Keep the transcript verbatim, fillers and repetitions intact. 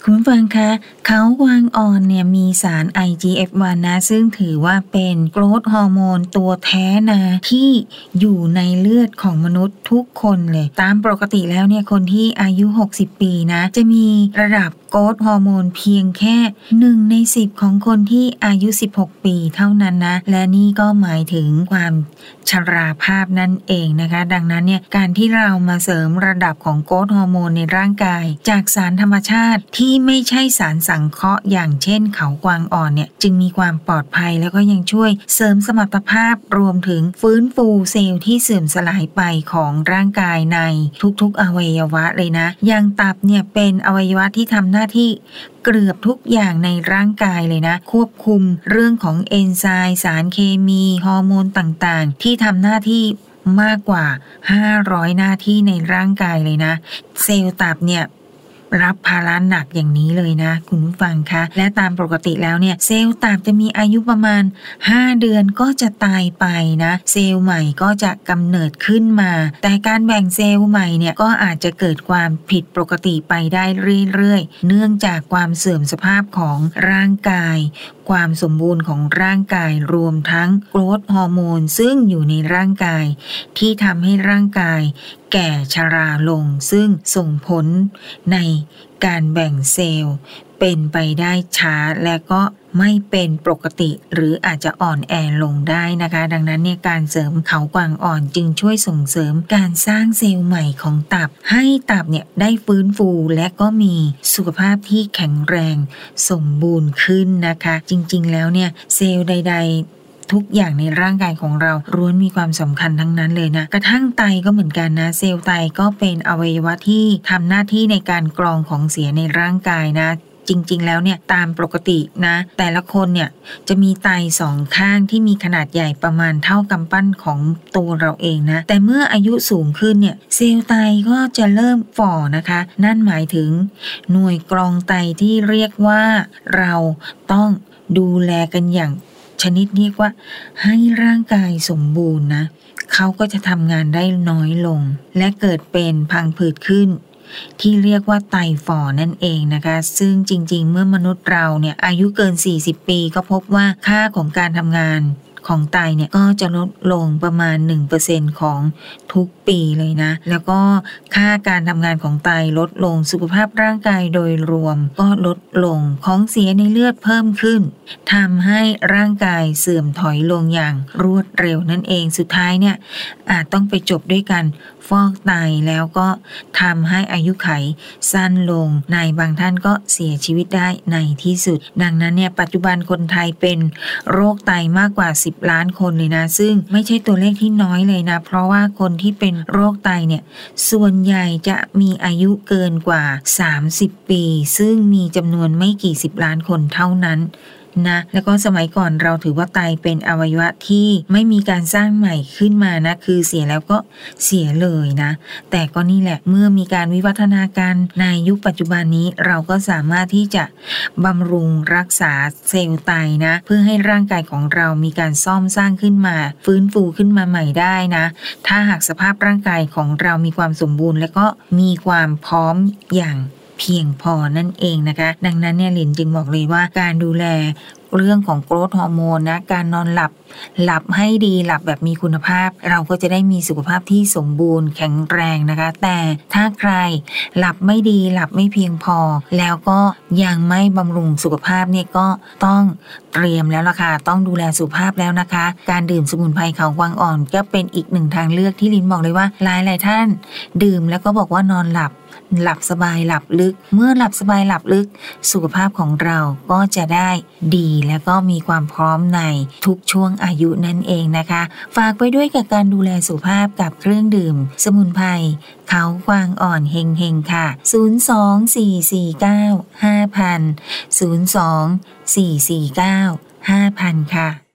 คุณฟังคะเขากวางอ่อนเนี่ยมีสาร ไอ จี เอฟ วัน นะซึ่งถือว่าเป็นโกรทฮอร์โมนตัวแท้นะที่อยู่ในเลือดของมนุษย์ทุกคนเลยตามปกติแล้วเนี่ยคนที่อายุหกสิบปีนะจะมีระดับโกรทฮอร์โมนเพียงแค่หนึ่งในสิบของคนที่อายุสิบหกปีเท่านั้นนะและนี่ก็หมายถึงความชราภาพนั่นเองนะคะดังนั้นเนี่ยการที่เรามาเสริมระดับของโกรทฮอร์โมนในร่างกายจากสารธรรมชาติที่ไม่ใช่สารสังเคราะห์อย่างเช่นเขากวางอ่อนเนี่ยจึงมีความปลอดภัยแล้วก็ยังช่วยเสริมสมรรถภาพรวมถึงฟื้นฟูเซลล์ที่เสื่อมสลายไปของร่างกายในทุกๆอวัยวะเลยนะอย่างตับเนี่ยเป็นอวัยวะที่ทำหน้าที่เกือบทุกอย่างในร่างกายเลยนะควบคุมเรื่องของเอนไซม์สารเคมีฮอร์โมนต่างๆที่ทำหน้าที่มากกว่าห้าร้อยหน้าที่ในร่างกายเลยนะเซลล์ตับเนี่ยรับภาระหนักอย่างนี้เลยนะคุณผู้ฟังคะและตามปกติแล้วเนี่ยเซลล์ตับจะมีอายุประมาณห้าเดือนก็จะตายไปนะเซลล์ใหม่ก็จะกำเนิดขึ้นมาแต่การแบ่งเซลล์ใหม่เนี่ยก็อาจจะเกิดความผิดปกติไปได้เรื่อยๆเนื่องจากความเสื่อมสภาพของร่างกายความสมบูรณ์ของร่างกายรวมทั้งโกรทฮอร์โมนซึ่งอยู่ในร่างกายที่ทำให้ร่างกายแก่ชราลงซึ่งส่งผลในการแบ่งเซลล์เป็นไปได้ช้าและก็ไม่เป็นปกติหรืออาจจะอ่อนแอลงได้นะคะดังนั้นเนี่ยการเสริมเขากวางอ่อนจึงช่วยส่งเสริมการสร้างเซลล์ใหม่ของตับให้ตับเนี่ยได้ฟื้นฟูและก็มีสุขภาพที่แข็งแรงสมบูรณ์ขึ้นนะคะจริงๆแล้วเนี่ยเซลล์ใดๆทุกอย่างในร่างกายของเราล้วนมีความสำคัญทั้งนั้นเลยนะกระทั่งไตก็เหมือนกันนะเซลล์ไตก็เป็นอวัยวะที่ทำหน้าที่ในการกรองของเสียในร่างกายนะจริงๆแล้วเนี่ยตามปกตินะแต่ละคนเนี่ยจะมีไตสองข้างที่มีขนาดใหญ่ประมาณเท่ากำปั้นของตัวเราเองนะแต่เมื่ออายุสูงขึ้นเนี่ยเซลล์ไตก็จะเริ่มฝ่อนะคะนั่นหมายถึงหน่วยกรองไตที่เรียกว่าเราต้องดูแลกันอย่างชนิดเรียกว่าให้ร่างกายสมบูรณ์นะเขาก็จะทำงานได้น้อยลงและเกิดเป็นพังผืดขึ้นที่เรียกว่าไตฝ่อนั่นเองนะคะซึ่งจริงๆเมื่อมนุษย์เราเนี่ยอายุเกินสี่สิบปีก็พบว่าค่าของการทำงานของไตเนี่ยก็จะลดลงประมาณ หนึ่งเปอร์เซ็นต์ ของทุกปีเลยนะแล้วก็ค่าการทำงานของไตลดลงสุขภาพร่างกายโดยรวมก็ลดลงของเสียในเลือดเพิ่มขึ้นทำให้ร่างกายเสื่อมถอยลงอย่างรวดเร็วนั่นเองสุดท้ายเนี่ยอาจต้องไปจบด้วยกันฟอกไตแล้วก็ทำให้อายุขัยสั้นลงในบางท่านก็เสียชีวิตได้ในที่สุดดังนั้นเนี่ยปัจจุบันคนไทยเป็นโรคไตมากกว่าสิบล้านคนเลยนะซึ่งไม่ใช่ตัวเลขที่น้อยเลยนะเพราะว่าคนที่เป็นโรคไตเนี่ยส่วนใหญ่จะมีอายุเกินกว่าสามสิบปีซึ่งมีจำนวนไม่กี่สิบล้านคนเท่านั้นนะแล้วก็สมัยก่อนเราถือว่าไตเป็นอวัยวะที่ไม่มีการสร้างใหม่ขึ้นมานะคือเสียแล้วก็เสียเลยนะแต่ก็นี่แหละเมื่อมีการวิวัฒนาการในยุคปัจจุบันนี้เราก็สามารถที่จะบำรุงรักษาเซลล์ไตนะเพื่อให้ร่างกายของเรามีการซ่อมสร้างขึ้นมาฟื้นฟูขึ้นมาใหม่ได้นะถ้าหากสภาพร่างกายของเรามีความสมบูรณ์และก็มีความพร้อมอย่างเพียงพอนั่นเองนะคะดังนั้นเนี่ยหลินจึงบอกเลยว่าการดูแลเรื่องของโกรทฮอร์โมนนะการนอนหลับหลับให้ดีหลับแบบมีคุณภาพเราก็จะได้มีสุขภาพที่สมบูรณ์แข็งแรงนะคะแต่ถ้าใครหลับไม่ดีหลับไม่เพียงพอแล้วก็ยังไม่บำรุงสุขภาพเนี่ยก็ต้องเตรียมแล้วล่ะค่ะต้องดูแลสุขภาพแล้วนะคะการดื่มสมุนไพรเขากวางอ่อนก็เป็นอีกหนึ่งทางเลือกที่ลินบอกเลยว่าหลายๆท่านดื่มแล้วก็บอกว่านอนหลับหลับสบายหลับลึกเมื่อหลับสบายหลับลึกสุขภาพของเราก็จะได้ดีแล้วก็มีความพร้อมในทุกช่วงอายุนั่นเองนะคะฝากไปด้วยกับการดูแลสุขภาพกับเครื่องดื่มสมุนไพรเขากวางอ่อนเฮงเฮงค่ะศูนย์ สอง สี่ สี่ เก้า ห้า ศูนย์ ศูนย์ ศูนย์ สอง สี่ สี่ เก้า ห้า ค่ะ